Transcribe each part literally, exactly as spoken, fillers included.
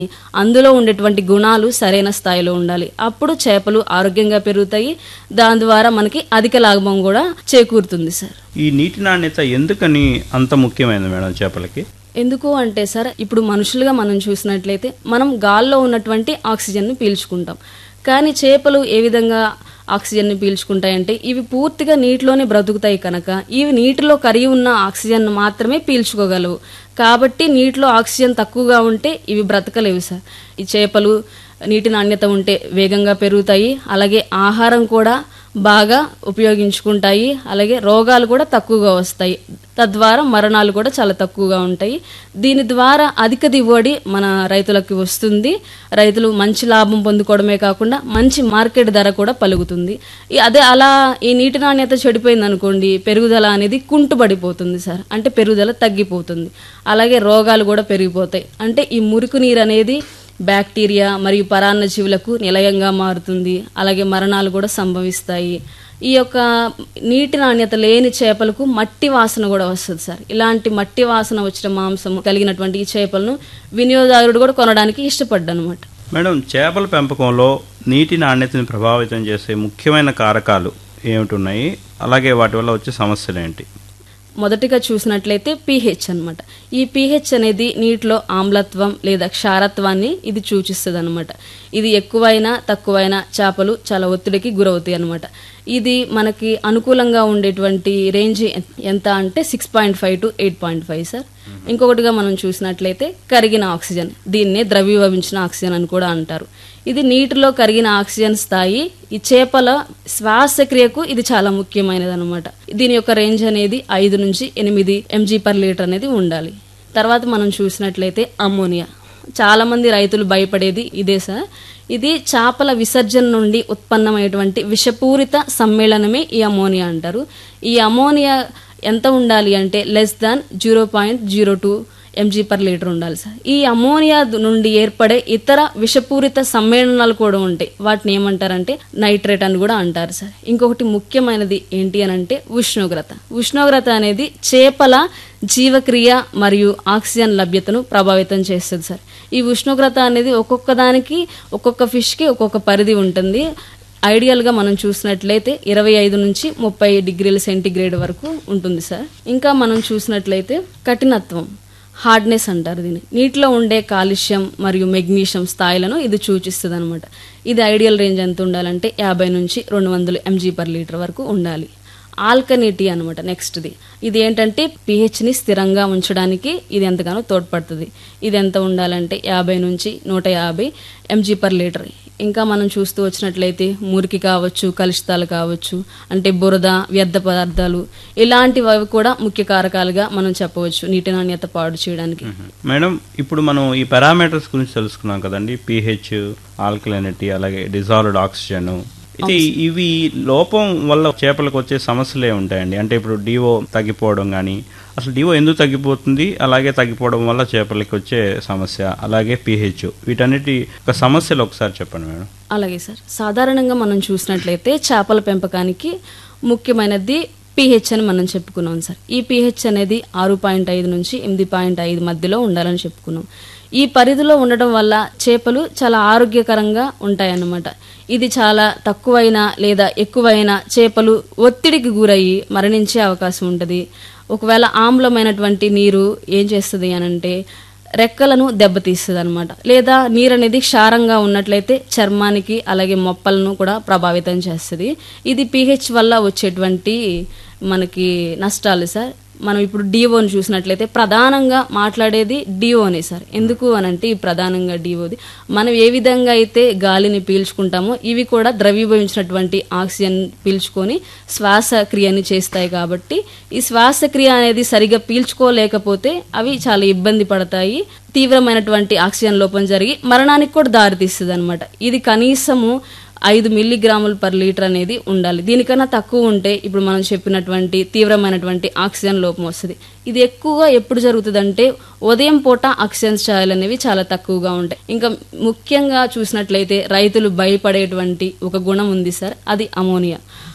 అందులో ఉండేటువంటి గుణాలు సరైన స్థాయిలో ఉండాలి. అప్పుడు చేపలు ఆరోగ్యంగా పెరుగుతాయి. దాని ద్వారా మనకి అధిక లాభం కూడా చేకూరుతుంది సార్. ఈ నీటి నాణ్యత ఎందుకని అంత ముఖ్యమైనది మేడం చేపలకి? ఎందుకు అంటే సార్, ఇప్పుడు మనుషులుగా మనం చూసినట్లయితే మనం గాల్లో ఉన్నటువంటి ఆక్సిజన్ను పీల్చుకుంటాం. కానీ చేపలు ఏ విధంగా ఆక్సిజన్ని పీల్చుకుంటాయంటే ఇవి పూర్తిగా నీటిలోనే బ్రతుకుతాయి కనుక ఇవి నీటిలో కరిగి ఉన్న ఆక్సిజన్ మాత్రమే పీల్చుకోగలవు. కాబట్టి నీటిలో ఆక్సిజన్ తక్కువగా ఉంటే ఇవి బ్రతకలేవు సార్. ఈ చేపలు నీటి నాణ్యత ఉంటే వేగంగా పెరుగుతాయి, అలాగే ఆహారం కూడా బాగా ఉపయోగించుకుంటాయి, అలాగే రోగాలు కూడా తక్కువగా వస్తాయి. తద్వారా మరణాలు కూడా చాలా తక్కువగా ఉంటాయి. దీని ద్వారా అధిక దిగుబడి మన రైతులకు వస్తుంది. రైతులు మంచి లాభం పొందుకోవడమే కాకుండా మంచి మార్కెట్ ధర కూడా పలుకుతుంది. అదే అలా ఈ నీటి నాణ్యత చెడిపోయింది అనుకోండి, పెరుగుదల అనేది కుంటుపడిపోతుంది సార్. అంటే పెరుగుదల తగ్గిపోతుంది, అలాగే రోగాలు కూడా పెరిగిపోతాయి. అంటే ఈ మురికి నీరు అనేది బ్యాక్టీరియా మరియు పరాన్న జీవులకు నిలయంగా మారుతుంది, అలాగే మరణాలు కూడా సంభవిస్తాయి. ఈ యొక్క నీటి నాణ్యత లేని చేపలకు మట్టి వాసన కూడా వస్తుంది సార్. ఇలాంటి మట్టి వాసన వచ్చిన మాంసం కలిగినటువంటి ఈ చేపలను వినియోగదారుడు కూడా కొనడానికి ఇష్టపడ్డానమాట. మేడం, చేపల పెంపకంలో నీటి నాణ్యతను ప్రభావితం చేసే ముఖ్యమైన కారకాలు ఏమిటున్నాయి, అలాగే వాటి వల్ల వచ్చే సమస్యలు ఏంటి? మొదటిగా చూసినట్లయితే పీహెచ్ అనమాట. ఈ పీహెచ్ అనేది నీటిలో ఆమ్లత్వం లేదా క్షారత్వాన్ని ఇది సూచిస్తుంది అనమాట. ఇది ఎక్కువైనా తక్కువైనా చేపలు చాలా ఒత్తిడికి గురవుతాయి అనమాట. ఇది మనకి అనుకూలంగా ఉండేటువంటి రేంజ్ ఎంత అంటే six point five to eight point five sir. ఇంకొకటిగా మనం చూసినట్లయితే కరిగిన ఆక్సిజన్, దీన్నే ద్రవీభవించిన ఆక్సిజన్ అని కూడా అంటారు. ఇది నీటిలో కరిగిన ఆక్సిజన్ స్థాయి ఈ చేపల శ్వాసక్రియకు ఇది చాలా ముఖ్యమైనది అనమాట. దీని యొక్క రేంజ్ అనేది ఐదు నుంచి ఎనిమిది ఎంజీ పర్ లీటర్ అనేది ఉండాలి. తర్వాత మనం చూసినట్లయితే అమ్మోనియా. చాలా మంది రైతులు భయపడేది ఇదే సార్. ఇది చేపల విసర్జన నుండి ఉత్పన్నమైనటువంటి విషపూరిత సమ్మేళనమే ఈ అమ్మోనియా అంటారు. ఈ అమ్మోనియా ఎంత ఉండాలి అంటే less than zero point zero two MG per litre ఉండాలి సార్. ఈ అమ్మోనియా నుండి ఏర్పడే ఇతర విషపూరిత సమ్మేళనాలు కూడా ఉంటాయి. వాటిని ఏమంటారంటే నైట్రేట్ అని కూడా అంటారు సార్. ఇంకొకటి ముఖ్యమైనది ఏంటి అని అంటే ఉష్ణోగ్రత. ఉష్ణోగ్రత అనేది చేపల జీవక్రియ మరియు ఆక్సిజన్ లభ్యతను ప్రభావితం చేస్తుంది సార్. ఈ ఉష్ణోగ్రత అనేది ఒక్కొక్క దానికి ఒక్కొక్క ఫిష్కి ఒక్కొక్క పరిధి ఉంటుంది. ఐడియల్గా మనం చూసినట్లయితే ఇరవై ఐదు నుంచి ముప్పై డిగ్రీల సెంటీగ్రేడ్ వరకు ఉంటుంది సార్. ఇంకా మనం చూసినట్లయితే కఠినత్వం, హార్డ్నెస్ అంటారు దీన్ని. నీటిలో ఉండే కాల్షియం మరియు మెగ్నీషియం స్థాయిలను ఇది సూచిస్తుంది అనమాట. ఇది ఐడియల్ రేంజ్ ఎంత ఉండాలంటే యాభై నుంచి రెండు వందల ఎంజీ పర్ లీటర్ వరకు ఉండాలి. ఆల్కనిటీ అనమాట నెక్స్ట్ది. ఇది ఏంటంటే పిహెచ్ని స్థిరంగా ఉంచడానికి ఇది ఎంతగానో తోడ్పడుతుంది. ఇది ఎంత ఉండాలంటే యాభై నుంచి నూట యాభై ఎంజీ పర్ లీటర్. ఇంకా మనం చూస్తూ వచ్చినట్లయితే మురికి కావచ్చు, కలుషితాలు కావచ్చు, అంటే బురద, వ్యర్థ పదార్థాలు, ఇలాంటివి కూడా ముఖ్య కారకాలుగా మనం చెప్పవచ్చు నీటి నాణ్యత పాడు చేయడానికి. మేడం, ఇప్పుడు మనం ఈ పారామీటర్స్ గురించి తెలుసుకున్నాం కదండి. పిహెచ్, ఆల్కలినిటీ, అలాగే డిజాల్వ్డ్ ఆక్సిజన్. ఇది ఇవి లోపం వల్ల చేపలకు వచ్చే సమస్యలు ఏముంటాయండి? అంటే ఇప్పుడు డిఓ తగ్గిపోవడం కానీ, అసలు డిఓ ఎందుకు తగ్గిపోతుంది, అలాగే తగ్గిపోవడం వల్ల చేపలకి వచ్చే సమస్య, అలాగే పిహెచ్, వీటన్నిటి ఒక సమస్యలు ఒకసారి చెప్పండి మేడం. అలాగే సార్. సాధారణంగా మనం చూసినట్లయితే చేపల పెంపకానికి ముఖ్యమైనది పిహెచ్ అని మనం చెప్పుకున్నాం సార్. ఈ పిహెచ్ అనేది ఆరు పాయింట్ ఐదు నుంచి ఎనిమిది పాయింట్ ఐదు మధ్యలో ఉండాలని చెప్పుకున్నాం. ఈ పరిధిలో ఉండడం వల్ల చేపలు చాలా ఆరోగ్యకరంగా ఉంటాయన్నమాట. ఇది చాలా తక్కువైనా లేదా ఎక్కువైనా చేపలు ఒత్తిడికి గురయ్యి మరణించే అవకాశం ఉంటుంది. ఒకవేళ ఆమ్లమైనటువంటి నీరు ఏం చేస్తుంది అనంటే రెక్కలను దెబ్బతీస్తుంది అనమాట. లేదా నీరు అనేది క్షారంగా ఉన్నట్లయితే చర్మానికి అలాగే మొప్పలను కూడా ప్రభావితం చేస్తుంది. ఇది పిహెచ్ వల్ల వచ్చేటువంటి మనకి నష్టాలు సార్. మనం ఇప్పుడు డిఓని చూసినట్లయితే ప్రధానంగా మాట్లాడేది డిఓనే సార్. ఎందుకు అనంటే ఈ ప్రధానంగా డిఓది మనం ఏ విధంగా అయితే గాలిని పీల్చుకుంటామో ఇవి కూడా ద్రవీభవించినటువంటి ఆక్సిజన్ పీల్చుకొని శ్వాసక్రియని చేస్తాయి. కాబట్టి ఈ శ్వాసక్రియ అనేది సరిగా పీల్చుకోలేకపోతే అవి చాలా ఇబ్బంది పడతాయి. తీవ్రమైనటువంటి ఆక్సిజన్ లోపం జరిగి మరణానికి కూడా దారితీస్తుంది అనమాట. ఇది కనీసము ఐదు మిల్లీగ్రాములు పర్ లీటర్ అనేది ఉండాలి. దీనికన్నా తక్కువ ఉంటే ఇప్పుడు మనం చెప్పినటువంటి తీవ్రమైనటువంటి ఆక్సిజన్ లోపం వస్తుంది. ఇది ఎక్కువగా ఎప్పుడు జరుగుతుందంటే ఉదయం పూట ఆక్సిజన్ స్థాయిలు అనేవి చాలా తక్కువగా ఉంటాయి. ఇంకా ముఖ్యంగా చూసినట్లయితే రైతులు భయపడేటువంటి ఒక గుణం ఉంది సార్, అది అమోనియా.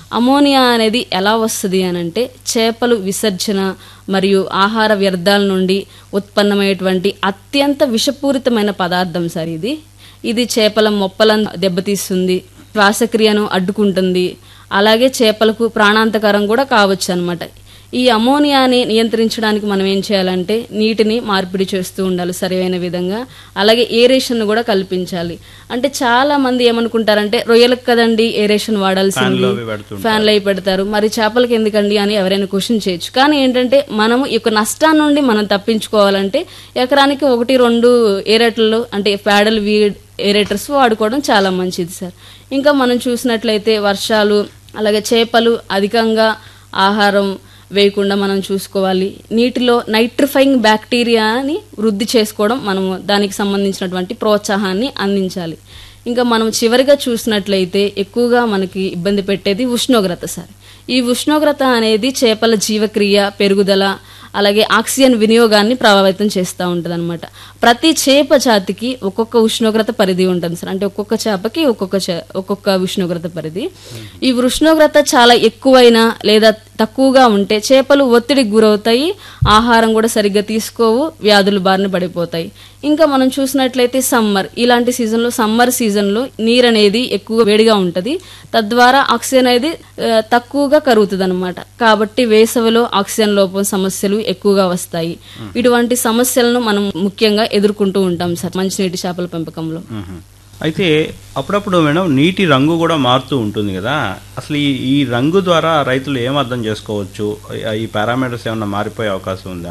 అమోనియా అనేది ఎలా వస్తుంది అని అంటే చేపలు విసర్జన మరియు ఆహార వ్యర్థాల నుండి ఉత్పన్నమయ్యేటువంటి అత్యంత విషపూరితమైన పదార్థం సార్ ఇది ఇది చేపల మొప్పలను దెబ్బతీస్తుంది, శ్వాసక్రియను అడ్డుకుంటుంది, అలాగే చేపలకు ప్రాణాంతకరం కూడా కావచ్చు అనమాట. ఈ అమోనియాని నియంత్రించడానికి మనం ఏం చేయాలంటే నీటిని మార్పిడి చేస్తూ ఉండాలి సరైన విధంగా, అలాగే ఏరేషన్ కూడా కల్పించాలి. అంటే చాలా మంది ఏమనుకుంటారంటే రొయ్యలకు కదండి ఏరేషన్ వాడాల్సింది, ఫ్యాన్లు అయి పెడతారు, మరి చేపలకి ఎందుకండి అని ఎవరైనా క్వశ్చన్ చేయొచ్చు. కానీ ఏంటంటే మనము ఈ యొక్క నష్టాన్ని నుండి మనం తప్పించుకోవాలంటే ఎకరానికి ఒకటి రెండు ఏరేటర్లు అంటే ప్యాడల్ వీడ్ ఏరేటర్స్ వాడుకోవడం చాలా మంచిది సార్. ఇంకా మనం చూసినట్లయితే వర్షాలు అలాగే చేపలు అధికంగా ఆహారం వేయకుండా మనం చూసుకోవాలి. నీటిలో నైట్రిఫైయింగ్ బ్యాక్టీరియాని వృద్ధి చేసుకోవడం మనము దానికి సంబంధించినటువంటి ప్రోత్సాహాన్ని అందించాలి. ఇంకా మనం చివరిగా చూసినట్లయితే ఎక్కువగా మనకి ఇబ్బంది పెట్టేది ఉష్ణోగ్రత సార్. ఈ ఉష్ణోగ్రత అనేది చేపల జీవక్రియ పెరుగుదల అలాగే ఆక్సిజన్ వినియోగాన్ని ప్రభావితం చేస్తూ ఉంటుంది అనమాట. ప్రతి చేప జాతికి ఒక్కొక్క ఉష్ణోగ్రత పరిధి ఉంటుంది సార్. అంటే ఒక్కొక్క చేపకి ఒక్కొక్క ఒక్కొక్క ఉష్ణోగ్రత పరిధి. ఈ ఉష్ణోగ్రత చాలా ఎక్కువైనా లేదా తక్కువగా ఉంటే చేపలు ఒత్తిడికి గురవుతాయి, ఆహారం కూడా సరిగ్గా తీసుకోవు, వ్యాధులు బారిన పడిపోతాయి. ఇంకా మనం చూసినట్లయితే సమ్మర్ ఇలాంటి సీజన్లో సమ్మర్ సీజన్లో నీరు అనేది ఎక్కువ వేడిగా ఉంటుంది, తద్వారా ఆక్సిజన్ అనేది తక్కువగా కరుగుతుంది అనమాట. కాబట్టి వేసవిలో ఆక్సిజన్ లోపం సమస్యలు ఎక్కువగా వస్తాయి. ఇటువంటి సమస్యలను మనం ముఖ్యంగా ఎదుర్కొంటూ ఉంటాం సార్ మంచినీటి చేపల పెంపకంలో. అయితే అప్పుడప్పుడు మేడం నీటి రంగు కూడా మారుతూ ఉంటుంది కదా, అసలు ఈ ఈ రంగు ద్వారా రైతులు ఏం అర్థం చేసుకోవచ్చు? ఈ పారామీటర్స్ ఏమైనా మారిపోయే అవకాశం ఉందా?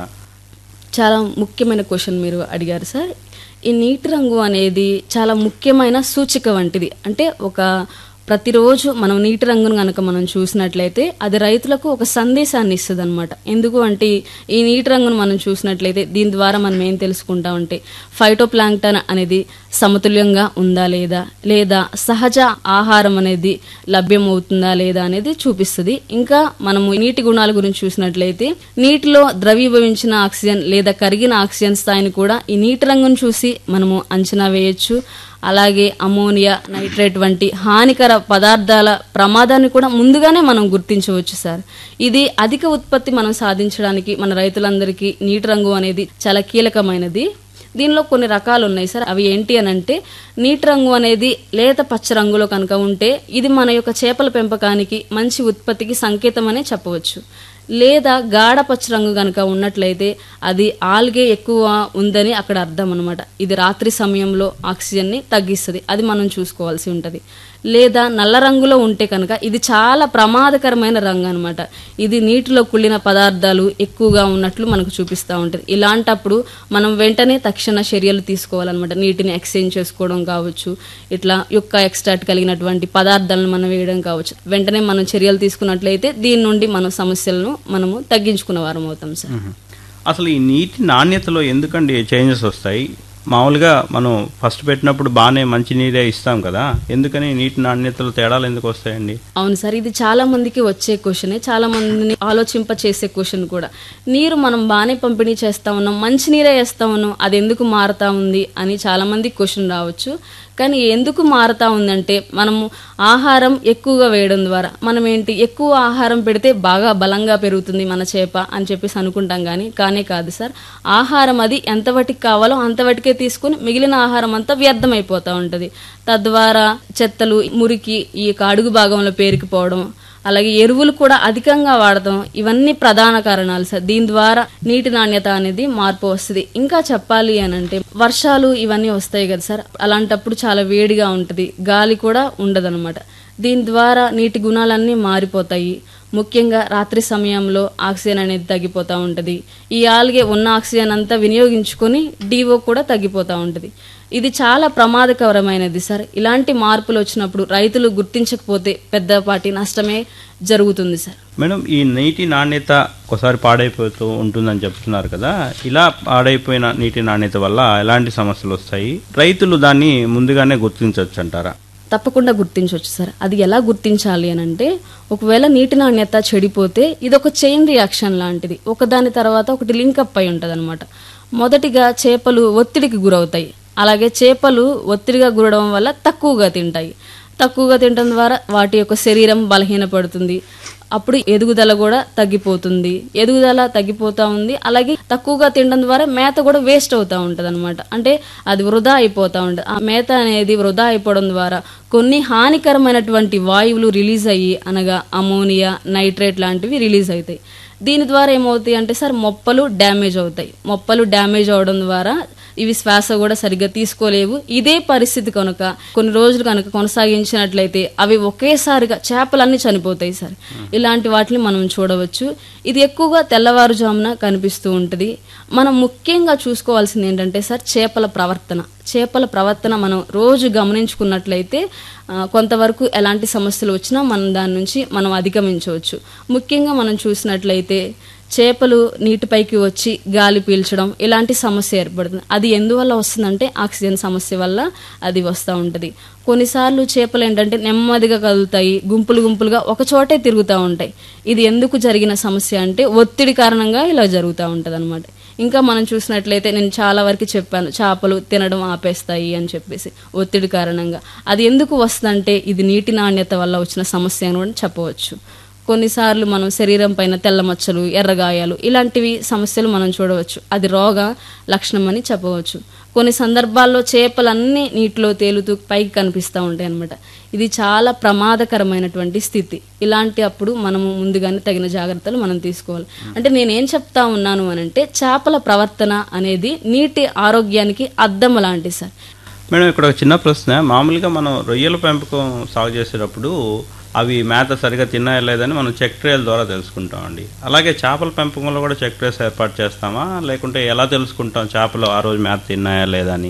చాలా ముఖ్యమైన క్వశ్చన్ మీరు అడిగారు సార్. ఈ నీటి రంగు అనేది చాలా ముఖ్యమైన సూచిక వంటిది. అంటే ఒక ప్రతిరోజు మనం నీటి రంగును కనుక మనం చూసినట్లయితే అది రైతులకు ఒక సందేశాన్ని ఇస్తుంది అనమాట. ఎందుకు అంటే ఈ నీటి రంగును మనం చూసినట్లయితే దీని ద్వారా మనం ఏం తెలుసుకుంటామంటే ఫైటోప్లాంక్టన్ అనేది సమతుల్యంగా ఉందా లేదా, లేదా సహజ ఆహారం అనేది లభ్యమవుతుందా లేదా అనేది చూపిస్తుంది. ఇంకా మనము నీటి గుణాల గురించి చూసినట్లయితే నీటిలో ద్రవీభవించిన ఆక్సిజన్ లేదా కరిగిన ఆక్సిజన్ స్థాయిని కూడా ఈ నీటి రంగును చూసి మనము అంచనా వేయొచ్చు. అలాగే అమోనియా నైట్రేట్ వంటి హానికర పదార్థాల ప్రమాదాన్ని కూడా ముందుగానే మనం గుర్తించవచ్చు సార్. ఇది అధిక ఉత్పత్తి మనం సాధించడానికి మన రైతులందరికీ నీటి రంగు అనేది చాలా కీలకమైనది. దీనిలో కొన్ని రకాలు ఉన్నాయి సార్. అవి ఏంటి అని అంటే నీటి రంగు అనేది లేత పచ్చ రంగులో కనుక ఉంటే ఇది మన యొక్క చేపల పెంపకానికి మంచి ఉత్పత్తికి సంకేతం అనే చెప్పవచ్చు. లేదా గాఢ పచ్చ రంగు కనుక ఉన్నట్లయితే అది ఆల్గే ఎక్కువ ఉందని అక్కడ అర్థం అనమాట. ఇది రాత్రి సమయంలో ఆక్సిజన్ని తగ్గిస్తుంది, అది మనం చూసుకోవాల్సి ఉంటుంది. లేదా నల్ల రంగులో ఉంటే కనుక ఇది చాలా ప్రమాదకరమైన రంగు అనమాట. ఇది నీటిలో కుళ్ళిన పదార్థాలు ఎక్కువగా ఉన్నట్లు మనకు చూపిస్తూ ఉంటుంది. ఇలాంటప్పుడు మనం వెంటనే తక్షణ చర్యలు తీసుకోవాలన్నమాట. నీటిని ఎక్స్చేంజ్ చేసుకోవడం కావచ్చు, ఇట్లా యొక్క ఎక్స్ట్రాక్ట్ కలిగినటువంటి పదార్థాలను మనం వేయడం కావచ్చు. వెంటనే మనం చర్యలు తీసుకున్నట్లయితే దీని నుండి మన సమస్యలను మనము తగ్గించుకున్న వారం అవుతాం సార్. అసలు ఈ నీటి నాణ్యతలో ఎందుకండి చేంజెస్ వస్తాయి? మామూలుగా మనం ఫస్ట్ పెట్టినప్పుడు బాగానే మంచి నీరే ఇస్తాం కదా, ఎందుకని నీటి నాణ్యతలో తేడాలు ఎందుకు వస్తాయండి? అవును సార్, ఇది చాలా మందికి వచ్చే క్వశ్చనే, చాలా మందిని ఆలోచింప చేసే క్వశ్చన్ కూడా. నీరు మనం బాగానే పంపిణీ చేస్తా ఉన్నాం, మంచి నీరే వేస్తా ఉన్నాం, అది ఎందుకు మారుతా ఉంది అని చాలా మందికి క్వశ్చన్ రావచ్చు. కానీ ఎందుకు మారుతా ఉందంటే మనము ఆహారం ఎక్కువగా వేయడం ద్వారా మనం ఏంటి ఎక్కువ ఆహారం పెడితే బాగా బలంగా పెరుగుతుంది మన చేప అని చెప్పేసి అనుకుంటాం. కానీ కానే కాదు సార్. ఆహారం అది ఎంతవటికి కావాలో అంతవటికే తీసుకుని మిగిలిన ఆహారం అంతా వ్యర్థమైపోతూ ఉంటుంది. తద్వారా చెత్తలు మురికి ఈ అడుగు భాగంలో పేరుకుపోవడం, అలాగే ఎరువులు కూడా అధికంగా వాడటం, ఇవన్నీ ప్రధాన కారణాలు సార్. దీని ద్వారా నీటి నాణ్యత అనేది మార్పు వస్తుంది. ఇంకా చెప్పాలి అని అంటే వర్షాలు ఇవన్నీ వస్తాయి కదా సార్, అలాంటప్పుడు చాలా వేడిగా ఉంటుంది, గాలి కూడా ఉండదన్నమాట. దీని ద్వారా నీటి గుణాలన్నీ మారిపోతాయి. ముఖ్యంగా రాత్రి సమయంలో ఆక్సిజన్ అనేది తగ్గిపోతూ ఉంటుంది. ఈ ఆల్గే ఉన్న ఆక్సిజన్ అంతా వినియోగించుకొని డిఓ కూడా తగ్గిపోతూ ఉంటుంది. ఇది చాలా ప్రమాదకరమైనది సార్. ఇలాంటి మార్పులు వచ్చినప్పుడు రైతులు గుర్తించకపోతే పెద్దపాటి నష్టమే జరుగుతుంది సార్. మేడం, ఈ నీటి నాణ్యత ఒకసారి పాడైపోతూ ఉంటుందని చెప్తున్నారు కదా, ఇలా పాడైపోయిన నీటి నాణ్యత వల్ల ఎలాంటి సమస్యలు వస్తాయి? రైతులు దాన్ని ముందుగానే గుర్తించవచ్చు అంటారా? తప్పకుండా గుర్తించవచ్చు సార్. అది ఎలా గుర్తించాలి అని అంటే ఒకవేళ నీటి నాణ్యత చెడిపోతే ఇది ఒక చైన్ రియాక్షన్ లాంటిది, ఒకదాని తర్వాత ఒకటి లింకప్ అయి ఉంటుంది అనమాట. మొదటిగా చేపలు ఒత్తిడికి గురవుతాయి, అలాగే చేపలు ఒత్తిడిగా గురవడం వల్ల తక్కువగా తింటాయి. తక్కువగా తినడం ద్వారా వాటి యొక్క శరీరం బలహీనపడుతుంది. అప్పుడు ఎదుగుదల కూడా తగ్గిపోతుంది. ఎదుగుదల తగ్గిపోతూ ఉంది. అలాగే తక్కువగా తినడం ద్వారా మేత కూడా వేస్ట్ అవుతూ ఉంటుంది అనమాట. అంటే అది వృధా అయిపోతూ ఉంటుంది. ఆ మేత అనేది వృధా అయిపోవడం ద్వారా కొన్ని హానికరమైనటువంటి వాయువులు రిలీజ్ అయ్యి, అనగా అమోనియా, నైట్రేట్ లాంటివి రిలీజ్ అవుతాయి. దీని ద్వారా ఏమవుతాయి అంటే సార్ మొప్పలు డ్యామేజ్ అవుతాయి. మొప్పలు డ్యామేజ్ అవడం ద్వారా ఇవి శ్వాస కూడా సరిగ్గా తీసుకోలేవు. ఇదే పరిస్థితి కనుక కొన్ని రోజులు కనుక కొనసాగించినట్లయితే అవి ఒకేసారిగా చేపలన్నీ చనిపోతాయి సార్. ఇలాంటి వాటిని మనం చూడవచ్చు. ఇది ఎక్కువగా తెల్లవారుజామున కనిపిస్తూ ఉంటుంది. మనం ముఖ్యంగా చూసుకోవాల్సింది ఏంటంటే సార్ చేపల ప్రవర్తన. చేపల ప్రవర్తన మనం రోజు గమనించుకున్నట్లయితే కొంతవరకు ఎలాంటి సమస్యలు వచ్చినా మనం దాని నుంచి మనం అధిగమించవచ్చు. ముఖ్యంగా మనం చూసినట్లయితే చేపలు నీటిపైకి వచ్చి గాలి పీల్చడం ఇలాంటి సమస్య ఏర్పడుతుంది. అది ఎందువల్ల వస్తుందంటే ఆక్సిజన్ సమస్య వల్ల అది వస్తూ ఉంటుంది. కొన్నిసార్లు చేపలు ఏంటంటే నెమ్మదిగా కదులుతాయి, గుంపులు గుంపులుగా ఒక చోటే తిరుగుతూ ఉంటాయి. ఇది ఎందుకు జరిగిన సమస్య అంటే ఒత్తిడి కారణంగా ఇలా జరుగుతూ ఉంటుంది అనమాట. ఇంకా మనం చూసినట్లయితే నేను చాలా వరకు చెప్పాను, చేపలు తినడం ఆపేస్తాయి అని చెప్పేసి ఒత్తిడి కారణంగా. అది ఎందుకు వస్తుందంటే ఇది నీటి నాణ్యత వల్ల వచ్చిన సమస్య అని కూడా చెప్పవచ్చు. కొన్నిసార్లు మనం శరీరం పైన తెల్ల మచ్చలు, ఎర్రగాయాలు ఇలాంటివి సమస్యలు మనం చూడవచ్చు. అది రోగ లక్షణం అని చెప్పవచ్చు. కొన్ని సందర్భాల్లో చేపలన్నీ నీటిలో తేలుతూ పైకి కనిపిస్తూ ఉంటాయి అన్నమాట. ఇది చాలా ప్రమాదకరమైనటువంటి స్థితి. ఇలాంటి అప్పుడు మనము ముందుగానే తగిన జాగ్రత్తలు మనం తీసుకోవాలి. అంటే నేనేం చెప్తా ఉన్నాను అనంటే చేపల ప్రవర్తన అనేది నీటి ఆరోగ్యానికి అద్దం లాంటిది సార్. మేడం, ఇక్కడ ఒక చిన్న ప్రశ్న. మామూలుగా మనం రొయ్యల పెంపకం సాగు చేసేటప్పుడు అవి మేత సరిగా తిన్నాయా లేదని మనం చెక్ ట్రేల ద్వారా తెలుసుకుంటామండి. అలాగే చేపల పెంపకంలో కూడా చెక్ ట్రేస్ ఏర్పాటు చేస్తామా, లేకుంటే ఎలా తెలుసుకుంటాం చేపలు ఆ రోజు మేత తిన్నాయా లేదా అని?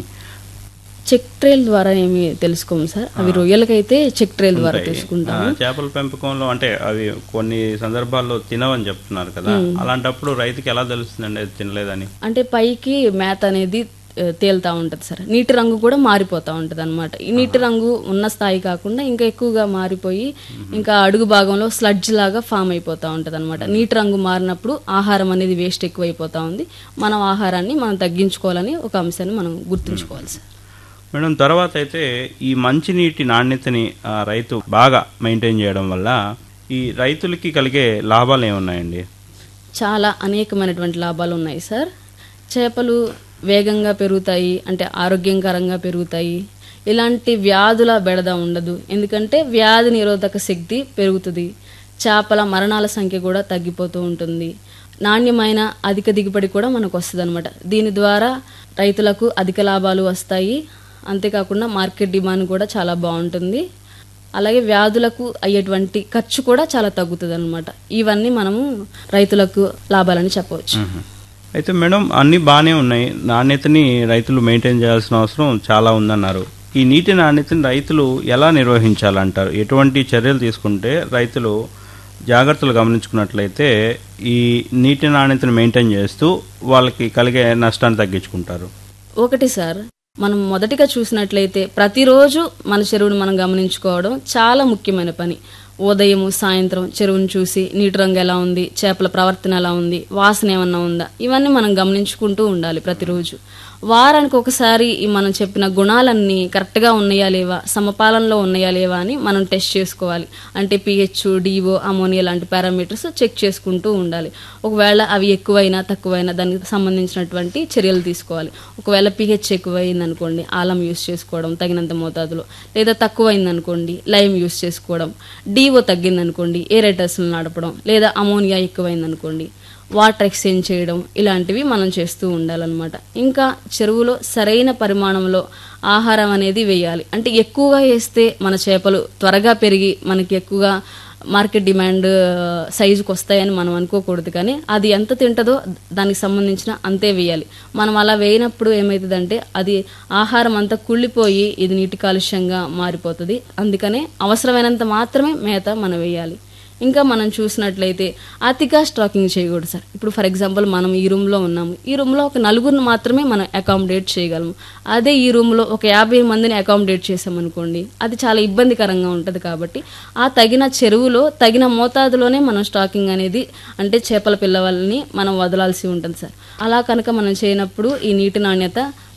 చెక్ ట్రేల్ ద్వారా ఏమి తెలుసుకోము సార్. అవి రొయ్యలకైతే చెక్ ట్రేల్ ద్వారా తెలుసుకుంటాము. చేపల పెంపకంలో అంటే అవి కొన్ని సందర్భాల్లో తినవని చెప్తున్నారు కదా, అలాంటప్పుడు రైతుకి ఎలా తెలుస్తుందండి అది తినలేదని? అంటే పైకి మేత అనేది తేలుతా ఉంటుంది సార్. నీటి రంగు కూడా మారిపోతూ ఉంటుంది అనమాట. ఈ నీటి రంగు ఉన్న స్థాయి కాకుండా ఇంకా ఎక్కువగా మారిపోయి ఇంకా అడుగు భాగంలో స్లడ్జ్ లాగా ఫామ్ అయిపోతూ ఉంటుంది అనమాట. నీటి రంగు మారినప్పుడు ఆహారం అనేది వేస్ట్ ఎక్కువైపోతూ ఉంది. మనం ఆహారాన్ని మనం తగ్గించుకోవాలని ఒక అంశాన్ని మనం గుర్తుంచుకోవాలి సార్. మేడం, తర్వాత అయితే ఈ మంచినీటి నాణ్యతని రైతు బాగా మెయింటైన్ చేయడం వల్ల ఈ రైతులకి కలిగే లాభాలు ఏమున్నాయండి? చాలా అనేకమైనటువంటి లాభాలు ఉన్నాయి సార్. చేపలు వేగంగా పెరుగుతాయి, అంటే ఆరోగ్యకరంగా పెరుగుతాయి. ఇలాంటి వ్యాధుల బెడద ఉండదు, ఎందుకంటే వ్యాధి నిరోధక శక్తి పెరుగుతుంది. చేపల మరణాల సంఖ్య కూడా తగ్గిపోతూ ఉంటుంది. నాణ్యమైన అధిక దిగుబడి కూడా మనకు వస్తుంది అనమాట. దీని ద్వారా రైతులకు అధిక లాభాలు వస్తాయి. అంతేకాకుండా మార్కెట్ డిమాండ్ కూడా చాలా బాగుంటుంది. అలాగే వ్యాధులకు అయ్యేటువంటి ఖర్చు కూడా చాలా తగ్గుతుంది అనమాట. ఇవన్నీ మనము రైతులకు లాభాలని చెప్పవచ్చు. అయితే మేడం, అన్నీ బాగానే ఉన్నాయి, నాణ్యతని రైతులు మెయింటైన్ చేయాల్సిన అవసరం చాలా ఉందన్నారు. ఈ నీటి నాణ్యతని రైతులు ఎలా నిర్వహించాలంటారు? ఎటువంటి చర్యలు తీసుకుంటే రైతులు జాగ్రత్తలు గమనించుకున్నట్లయితే ఈ నీటి నాణ్యతను మెయింటైన్ చేస్తూ వాళ్ళకి కలిగే నష్టాన్ని తగ్గించుకుంటారు? ఒకటి సార్, మనం మొదటిగా చూసినట్లయితే ప్రతిరోజు మన చెరువును మనం గమనించుకోవడం చాలా ముఖ్యమైన పని. ఉదయము సాయంత్రం చెరువును చూసి నీటి రంగు ఎలా ఉంది, చేపల ప్రవర్తన ఎలా ఉంది, వాసన ఏమన్నా ఉందా, ఇవన్నీ మనం గమనించుకుంటూ ఉండాలి ప్రతిరోజు. వారానికి ఒకసారి ఈ మనం చెప్పిన గుణాలన్నీ కరెక్ట్గా ఉన్నాయా లేవా, సమపాలనలో ఉన్నాయా లేవా అని మనం టెస్ట్ చేసుకోవాలి. అంటే పిహెచ్, డిఓ, అమోనియా లాంటి పారామీటర్స్ చెక్ చేసుకుంటూ ఉండాలి. ఒకవేళ అవి ఎక్కువైనా తక్కువైనా దానికి సంబంధించినటువంటి చర్యలు తీసుకోవాలి. ఒకవేళ పిహెచ్ ఎక్కువైంది అనుకోండి, ఆలం యూస్ చేసుకోవడం తగినంత మోతాదులో, లేదా తక్కువైంది అనుకోండి లైమ్ యూస్ చేసుకోవడం, డిఓ తగ్గింది అనుకోండి ఏరేటర్స్ని నడపడం, లేదా అమోనియా ఎక్కువైంది అనుకోండి వాటర్ ఎక్స్చేంజ్ చేయడం, ఇలాంటివి మనం చేస్తూ ఉండాలన్నమాట. ఇంకా చెరువులో సరైన పరిమాణంలో ఆహారం అనేది వేయాలి. అంటే ఎక్కువగా వేస్తే మన చేపలు త్వరగా పెరిగి మనకి ఎక్కువగా మార్కెట్ డిమాండ్ సైజుకి వస్తాయని మనం అనుకోకూడదు. కానీ అది ఎంత తింటుందో దానికి సంబంధించిన అంతే వేయాలి. మనం అలా వేయినప్పుడు ఏమవుతుందంటే అది ఆహారం అంతా కుళ్ళిపోయి ఇది నీటి కాలుష్యంగా మారిపోతుంది. అందుకనే అవసరమైనంత మాత్రమే మేత మనం వేయాలి. ఇంకా మనం చూసినట్లయితే అతిగా స్టాకింగ్ చేయకూడదు సార్. ఇప్పుడు ఫర్ ఎగ్జాంపుల్ మనం ఈ రూమ్లో ఉన్నాము, ఈ రూమ్లో ఒక నలుగురిని మాత్రమే మనం అకామిడేట్ చేయగలము. అదే ఈ రూమ్లో ఒక యాభై మందిని అకామిడేట్ చేసామనుకోండి, అది చాలా ఇబ్బందికరంగా ఉంటుంది. కాబట్టి ఆ తగిన చెరువులో తగిన మోతాదులోనే మనం స్టాకింగ్ అనేది, అంటే చేపల పిల్లవాళ్ళని మనం వదలాల్సి ఉంటుంది సార్. అలా కనుక మనం చేయనప్పుడు ఈ నీటి నాణ్యత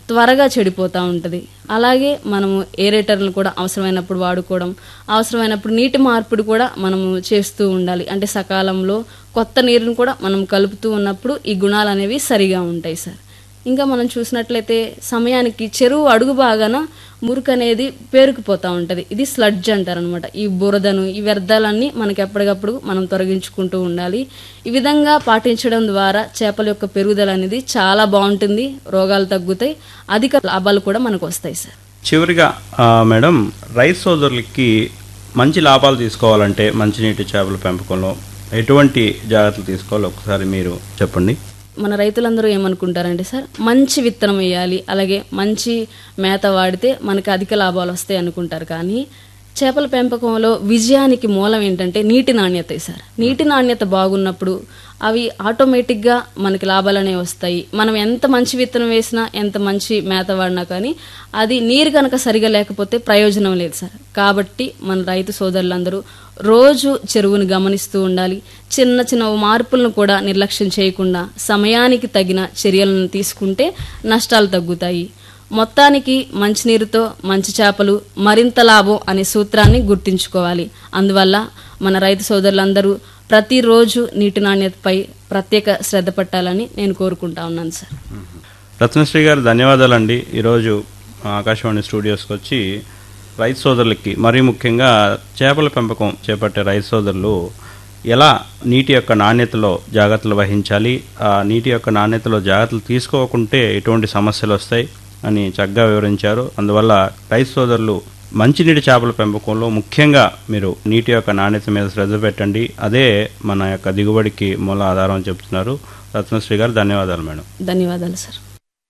త్వరగా చెడిపోతూ ఉంటుంది. అలాగే మనము ఏరేటర్లు కూడా అవసరమైనప్పుడు వాడుకోవడం, అవసరమైనప్పుడు నీటి మార్పిడి కూడా మనము చేస్తూ ఉండాలి. అంటే సకాలంలో కొత్త నీరుని కూడా మనం కలుపుతూ ఉన్నప్పుడు ఈ గుణాలు అనేవి సరిగా ఉంటాయి సార్. ఇంకా మనం చూసినట్లయితే సమయానికి చెరువు అడుగు బాగాన మురికి అనేది పేరుకుపోతూ ఉంటుంది. ఇది స్లడ్జ్ అంటారనమాట. ఈ బురదను, ఈ వ్యర్థాలన్నీ మనకి ఎప్పటికప్పుడు మనం తొలగించుకుంటూ ఉండాలి. ఈ విధంగా పాటించడం ద్వారా చేపల యొక్క పెరుగుదల అనేది చాలా బాగుంటుంది, రోగాలు తగ్గుతాయి, అధిక లాభాలు కూడా మనకు వస్తాయి సార్. చివరిగా ఆ, మేడం, రైతు సోదరులకి మంచి లాభాలు తీసుకోవాలంటే మంచినీటి చేపల పెంపకంలో ఎటువంటి జాగ్రత్తలు తీసుకోవాలో ఒకసారి మీరు చెప్పండి. మన రైతులందరూ ఏమనుకుంటారంటే సార్, మంచి విత్తనం వేయాలి, అలాగే మంచి మేత వాడితే మనకి అధిక లాభాలు వస్తాయి అనుకుంటారు. కానీ చేపల పెంపకంలో విజయానికి మూలం ఏంటంటే నీటి నాణ్యత సార్. నీటి నాణ్యత బాగున్నప్పుడు అవి ఆటోమేటిక్గా మనకి లాభాలు అనేవి వస్తాయి. మనం ఎంత మంచి విత్తనం వేసినా, ఎంత మంచి మేత వాడినా కానీ అది నీరు కనుక సరిగా లేకపోతే ప్రయోజనం లేదు సార్. కాబట్టి మన రైతు సోదరులందరూ రోజు చెరువుని గమనిస్తూ ఉండాలి. చిన్న చిన్న మార్పులను కూడా నిర్లక్ష్యం చేయకుండా సమయానికి తగిన చర్యలను తీసుకుంటే నష్టాలు తగ్గుతాయి. మొత్తానికి మంచినీరుతో మంచి చేపలు మరింత లాభం అనే సూత్రాన్ని గుర్తుంచుకోవాలి. అందువల్ల మన రైతు సోదరులందరూ ప్రతిరోజు నీటి నాణ్యతపై ప్రత్యేక శ్రద్ధ పట్టాలని నేను కోరుకుంటా ఉన్నాను సార్. రత్నశ్రీ గారు, ధన్యవాదాలండి. ఈరోజు ఆకాశవాణి స్టూడియోస్కి వచ్చి రైతు సోదరులకి, మరీ ముఖ్యంగా చేపల పెంపకం చేపట్టే రైతు సోదరులు ఎలా నీటి యొక్క నాణ్యతలో జాగ్రత్తలు వహించాలి, ఆ నీటి యొక్క నాణ్యతలో జాగ్రత్తలు తీసుకోకుంటే ఎటువంటి సమస్యలు వస్తాయి అని చక్కగా వివరించారు. అందువల్ల రైతు సోదరులు మంచినీటి చేపల పెంపకంలో ముఖ్యంగా మీరు నీటి యొక్క నాణ్యత మీద శ్రద్ధ పెట్టండి, అదే మన యొక్క దిగుబడికి మూల ఆధారం అని చెప్తున్నారు. రత్నశ్రీ గారు, ధన్యవాదాలు మేడం. ధన్యవాదాలు సార్.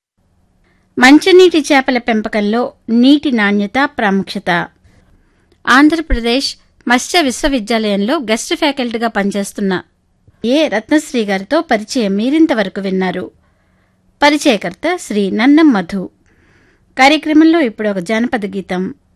మంచినీటి చేపల పెంపకంలో నీటి నాణ్యత ప్రాముఖ్యత. ఆంధ్రప్రదేశ్ మత్స్య విశ్వవిద్యాలయంలో గెస్ట్ ఫ్యాకల్టీగా పనిచేస్తున్న ఏ రత్నశ్రీ గారితో పరిచయం మీరింతవరకు విన్నారు. పరిచయకర్త శ్రీ నన్నం మధు. కార్యక్రమంలో ఇప్పుడు ఒక జానపద గీతం.